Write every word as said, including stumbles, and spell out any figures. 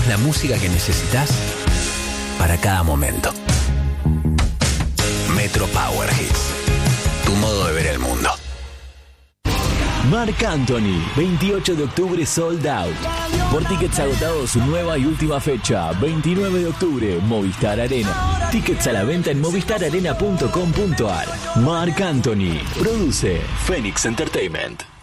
tenemos la música que necesitas para cada momento. Metro Power Hits. Tu modo de ver el mundo. Marc Anthony, veintiocho de octubre sold out. Por tickets agotados, su nueva y última fecha, veintinueve de octubre, Movistar Arena. Tickets a la venta en movistar arena punto com punto ar. Marc Anthony, produce Phoenix Entertainment.